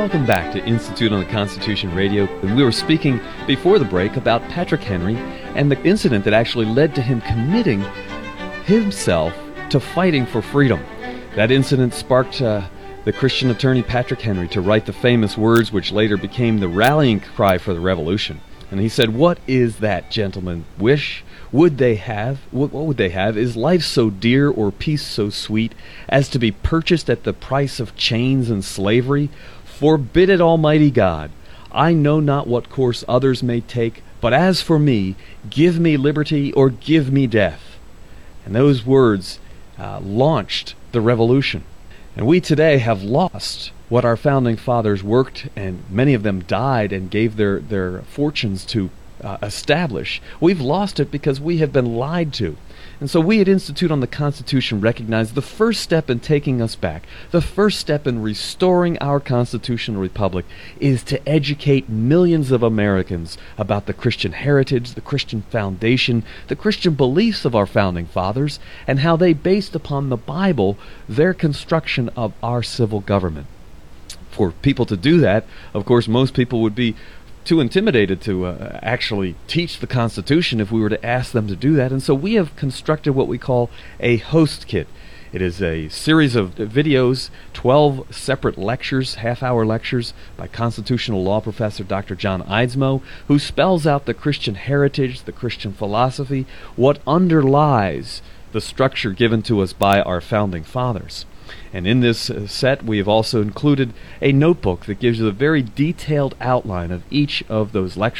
welcome back to Institute on the Constitution Radio. And we were speaking before the break about Patrick Henry and the incident that actually led to him committing himself to fighting for freedom. That incident sparked the Christian attorney Patrick Henry to write the famous words which later became the rallying cry for the revolution. And he said, "What is that, gentlemen, wish? Would they have? What would they have? Is life so dear or peace so sweet as to be purchased at the price of chains and slavery? Forbid it, Almighty God. I know not what course others may take, but as for me, give me liberty or give me death." And those words launched the revolution. And we today have lost what our founding fathers worked, and many of them died and gave their fortunes to establish. We've lost it because we have been lied to. And so we at Institute on the Constitution recognize the first step in taking us back, the first step in restoring our constitutional republic, is to educate millions of Americans about the Christian heritage, the Christian foundation, the Christian beliefs of our founding fathers, and how they based upon the Bible their construction of our civil government. For people to do that, of course, most people would be too intimidated to actually teach the Constitution if we were to ask them to do that. And so we have constructed what we call a host kit. It is a series of videos, 12 separate lectures, half-hour lectures by constitutional law professor Dr. John Eidsmoe, who spells out the Christian heritage, the Christian philosophy, what underlies the structure given to us by our founding fathers. And in this set, we have also included a notebook that gives you a very detailed outline of each of those lectures.